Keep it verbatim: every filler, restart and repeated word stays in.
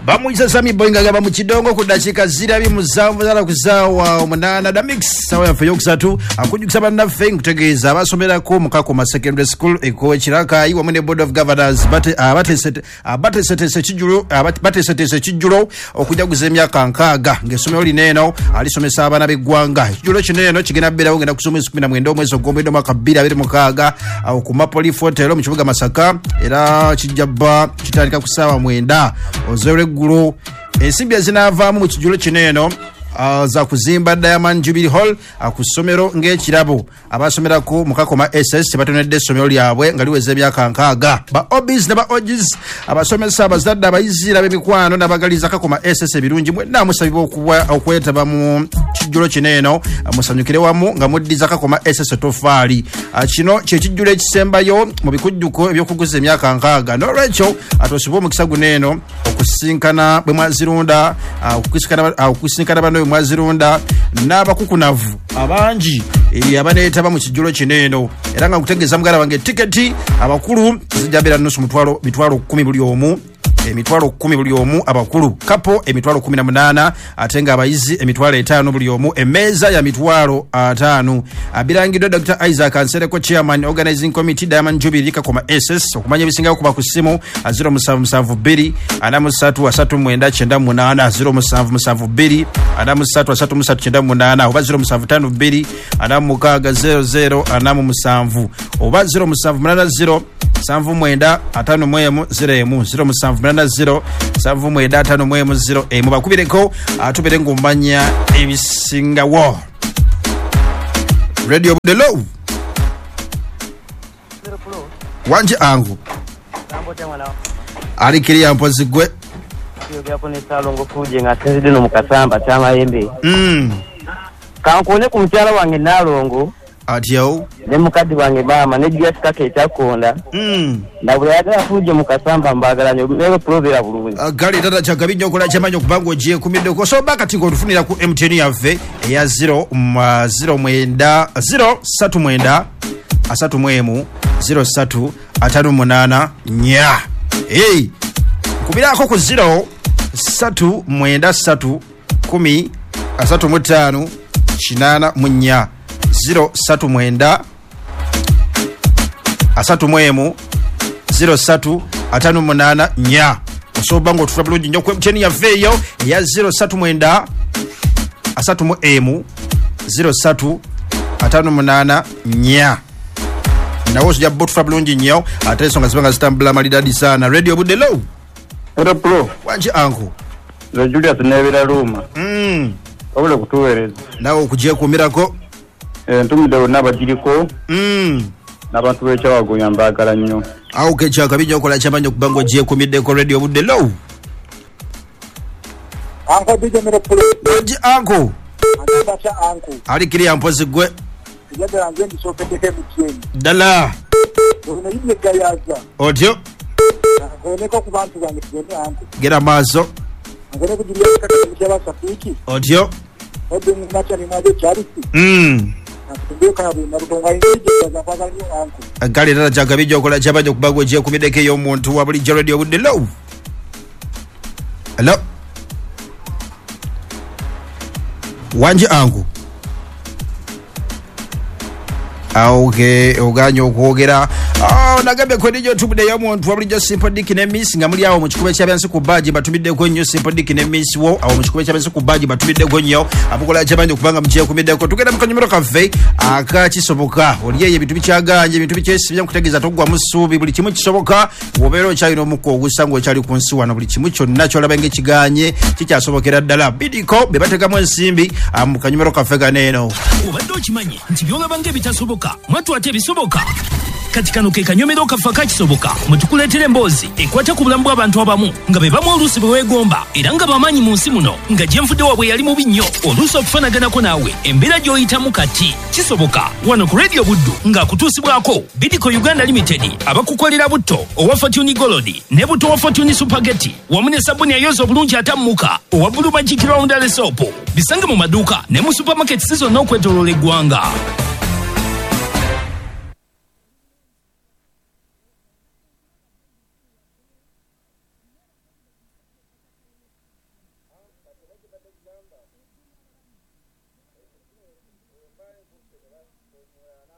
Bamuisa Sami Boinga gaba mu kidongo ku dakika zirabi musanvu zala kuzawa omunana da mix sawa ya feyo kusatu akujukisa bannaffe nkutegeeza abasomerako mu Kakoma Secondary School eko Kiraka iwa mwene Board of Governors bate abatesete abatesete kijulo abatesete kijulo okujaguza emyaka nkaaga ngesomero lineno alisomesa abana beggwanga kijulo kineno kigena bera ngenda kusoma kumi na mwenda omwezi ogwomwenda mwaka bbiri abiri mukaaga ku Mapoli Hotel mu kibuga Masaka era kijaba kitandika kusawa mwenda ozere gulo ensimbi ezinavaamu mu kijulo kineno uh, za kuzimba Diamond Jubilee Hall akusomero ng'ekirabo abasomerako mu Kakoma S S batonedde essomero lyabwe nga liweze emyaka nkaaga ba obis ne ba ogis abasomesa abazadde abayizira b'emikwano n'abagaliza Kakoma S S ebirungi mwenna musabibwa okuwa okwetaba mu kijulo kineno musanyukire wamu nga muddiza Kakoma S S tofaali kino kye kijulo ekisembayo mu bikujjuko ebyokuguza emyaka nkaaga n'olwekyo atosibwa omukisa guneeno okusinkana bwe mwazirunda okusinkana bano bwe mwazirunda n'abakukunavu abangi abaneetaba mu kijulo kineno era nga nkutegeeza mugala wange tiketi abakulu zijabira nusu mutwalo mitwalo kumi buli omu emitwalo kumi buli omu abakulu kapo emitwalo kumi na munana atenga abayizi emitwalo etaano buli omu emmeeza ya mitwalo ataano abirangidwa Doctor Isaac Ansereko Chairman Organizing Committee Diamond Jubilee Kakoma S S okumanya ebisinga kuba ku ssimu zero seven seven two ana musatu asatu mwenda kyenda munana zero seven seven two ana musatu asatu musatu kyenda munana oba zero seven five two ana mukaaga zero zero ana musanvu oba zero seven munana zero sanvu mwenda atano mwemu zero emu zero musanvu munana zero sanvu mwenda atano mwemu zero emu bakubireko atubere ngumbanya ebisinga wo Radio Budelo wanje angu ali kiriya mpozi gwe yo yapo ne salongo kuje nga senzide no mukasamba chama yembe mm kankone ku mkyala wange nalongo atyo ne mukadi wange bama ne jya sikake ekyakonda mm ndabula yagala kuje mukasamba mbagala nyo mebe provera bulungi gali tata chakabinyo kola chamanyo kubango je kumide ko so baka tingo tufunira ku M T N yave ya zero zero mwenda zero satu mwenda asatu mwemu zero satu atano munana nya hey kubirako ku zero satu mwenda satu kumi asatu mutano kinana munya zero satu mwenda asatu mwemu zero satu atano munana nya osobango tufabulungi nyo ku M T N yaveyo ya zero satu mwenda asatu mwemu zero satu atano munana nya nawo sija bot fabulungi nyo ateso ngazibanga zitambula malidadi sana Radio Budelo era pro wanje angu lo Julius Nevera Roma mm obule kutuwereza nawo kujye kumirako eh ntumide nabajiriko mm nabantu becha wagonya mbagala nnyo au kecha kabinyo kola chamanyo kubango je kumide ko Radio Budelo anko bije mere pro wanje angu andacha anko ali kiriya mpozi gwe yadala ngendi sopeteke mutweni dala ono yibye gayaza otyo oneko ku bantu bange tugende anko gera mazo ngene kujilia kaka mshaba sapiki otyo ode mnacha ni mwaje charity mm ndio na rutonga inje za kwaza ni anko gali tata chakabinyo kola chamanyo kubango je kumide yo muntu wa buli Radio Budelo hello wanje angu auke oganyo kwogera ah nagabe kwedijo tubude ya muntu wabulija sympathic ne miss ngamuli awo mu kikube ky'abansi ku baji batubidde ko nnyo sympathic ne miss wo awo mu kikube ky'abansi ku baji batubidde ko nnyo abukola kyabanje kubanga mjiye kumidde ko tugenda mukanyumiro kafe aka kisoboka oliye ebintu bikyaganje ebintu bikyesibya kutegeza togwa musubi buli kimu kisoboka wobero kyalino muko ogusango kyali ku nsi wano buli kimu kyonna kyolabenge kiganye kikyasobokera ddala bidiko bebategamu ensimbi mu kanyumiro kafe ganeno obadde okimanyi nti byolabanga bitasoboka mwatu ate bisoboka kati kano ke kanyomero kafa kakisoboka mutukuleetera emboozi ekwata ku bulamu bw'abantu abamu nga be bamu oluusi bwe weegomba era nga bamaanyi mu nsi muno nga gyenfudde waabwe yali mubi nnyo oluusi okufanaganako naawe embeera gy'oyitamu kati kisoboka wano ku Radio Buddu ng'akutuusibwako Bidco Uganda Limited abakukolera butto owa Fortune Gold ne butto wa Fortune Spaghetti wamu ne sabuni ayoza obulungi atammuka owa Blue Magic Roundel Soap bisange mu maduuka ne mu supermarkets zonna okwetooloola eggwanga. Mbale kusekera omwana